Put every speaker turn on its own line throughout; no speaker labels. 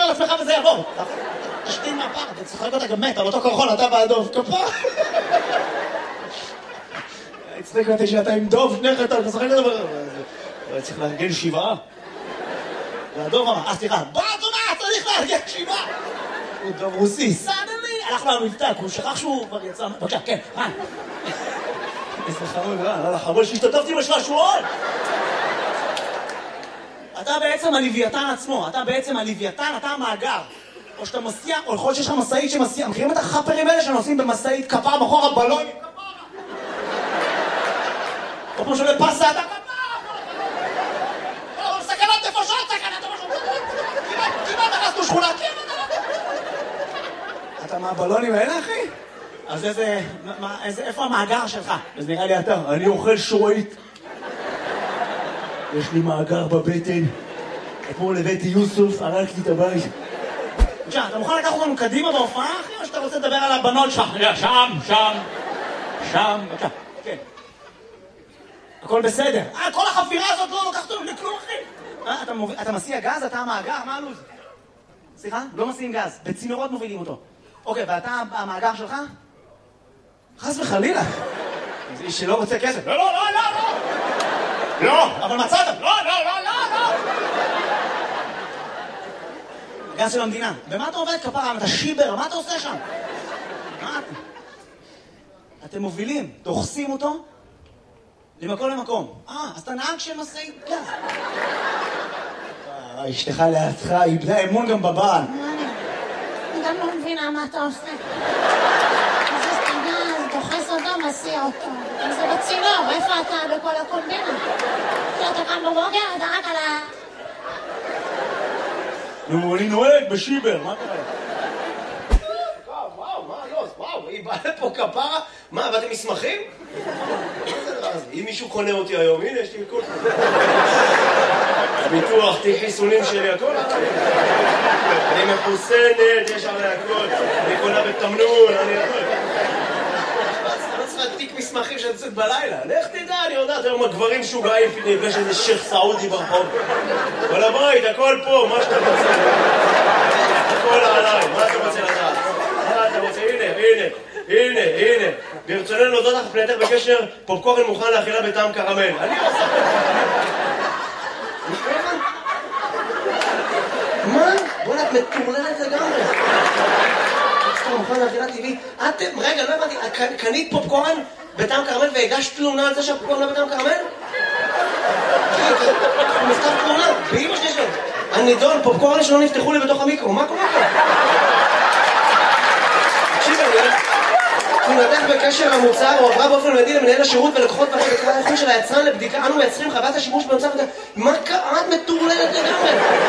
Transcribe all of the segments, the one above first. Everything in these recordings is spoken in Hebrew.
על עצמך וזה יעבור. תשתין מהפעם, אתה צוחק אותה גם מת, על אותו קרחון, אתה והדוב, כפר. הצטק אותי שאתה עם דוב, נכת, אתה צוחק אותה, צריך לארגן 7. והדוב אמר, סליחה, באדונה, צריך לארגן 7. הוא דוב רוסי, סדלי, הלך לו המבטא, הוא שכח שהוא כבר יצא, בבקשה, כן, רן. איזה חמוד, רן, חמוד שהשתתפתי בשעשועון. אתה בעצם הלוויתן עצמו, אתה בעצם הלוויתן, אתה המאגר. או שאתה מסיע, או יכול להיות שיש לך מסעית שמסיע, מכירים את החפרים האלה שנוסעים במסעית כפר מאחור הבלונים? כל פעם שעולה פסה, אתה כפר! לא, סכנת נפשות, סכנת נפשות! כמעט הרסנו שכונה, אתה מהבלונים האלה, אחי? אז איפה המאגר שלך? אז נראה לי אתה, אני אוכל שורית. יש לי מאגר בבטן. אתמול הבאתי יוסוף, הרק לי את הבית. בבקשה, אתה מוכן לקחת אותנו קדימה בהופעה, אחי? או שאתה רוצה לדבר על הבנות שלך? שם, בבקשה. כן. הכל בסדר. כל החפירה הזאת לא לוקחת אותנו לכלום, אחי. אתה מסיע גז? אתה המאגר? מה הלו"ז? סליחה? לא מסיעים גז. בצינורות מובילים אותו. אוקיי, ואתה המאגר שלך? חס וחלילה. זה איש שלא רוצה כסף. לא. לא, אבל מצאת. לא. גז של המדינה. במה אתה עובד כפרה? אתה שיבר, מה אתה עושה שם? אתם מובילים, דוחסים אותו למקום למקום. אז אתה נהג של משאית גז. אשתך לידך, איבדה אמון גם בבעל.
אני גם לא מבינה מה אתה עושה. זה גז, דוחס אותו, מסיע אותו. זה בצינור, איפה אתה בכל הקומבינה? אתה קם בבוקר, אתה רק על ה...
נו, אני נוהג בשיבר, מה קרה?
וואו, היא באה לפה כפרה? מה, באתם מסמכים? אם מישהו קונה אותי היום, הנה, יש לי מכל... הביטוח, תהי חיסונים שלי, הכל. אני מחוסנת, יש עלי הכל. אני קונה בתמנון, אני הכל. לא צריך להדליק מסמכים שאני יוצאת בלילה. לך תדע, אני יודעת, היום הגברים שוגעים, נפגש איזה שייח סעודי ברחוב. כל הבית, הכל פה, מה שאתה רוצה. הכל עליי, מה אתה רוצה לדעת? מה אתה רוצה? הנה. ברצוננו להודות לך פנייתך בקשר, פופקורן מוכן לאכילה בטעם קרמל. אני עושה... מה? בוא נת מטורללת לגמרי. סתם מוכן לאכילה טבעית. רגע, לא הבנתי, קנית פופקורן בטעם קרמל והגשת תלונה על זה שהפופקורן לא בטעם קרמל? מכתב תלונה, באמא שלי שלו. הנידון, פופקורן שלא נפתחו לי בתוך המיקרו, מה קורה פה? תקשיב, תלונתך בקשר המוצר הועברה באופן מיידי למנהל השירות ולקוחות בקרה האיכות של היצרן לבדיקה. אנו מייצרים חוות השימוש במוצר וזה... מה קרה? את מטורללת לגמרי.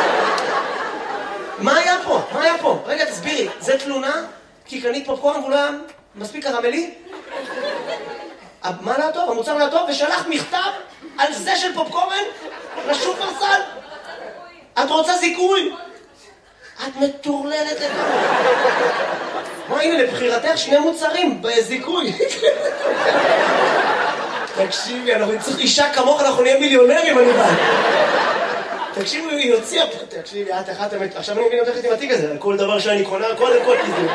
מה היה פה? רגע, תסבירי. זה תלונה? כי קנית פופקורן והוא לא היה מספיק קרמלי? מה לא טוב? המוצר לא טוב? ושלח מכתב על זה של פופקורן לשופרסל? את רוצה זיכוי? את מטורללת לגמרי. מה, הנה, לבחירתך 2 מוצרים בזיכוי. תקשיבי, אנחנו צריך אישה כמוך, אנחנו נהיה מיליונרים, אני בא. תקשיבי, היא הוציאה פה, תקשיבי, את אחת אמת. עכשיו אני מבין אותך עם התיק הזה, על כל דבר שאני קונה, קודם כל תיזו.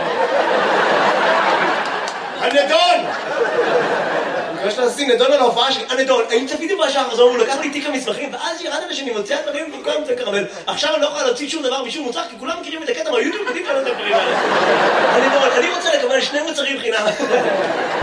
הנדון! יש לה לשים נדון על ההופעה שלי, הנדון, האם צפיתי בשעה החזור, הוא לקח לי תיק המסמכים, ואז ירדתי שאני מוציאה דברים במקום זה קרמל. עכשיו אני לא יכולה להוציא שום דבר משום מוצר, כי כולם מכירים את הקטע מהיוטיוב, יודעים כאלה את הדברים האלה. הנדון, אני רוצה לקבל 2 מוצרים חינם.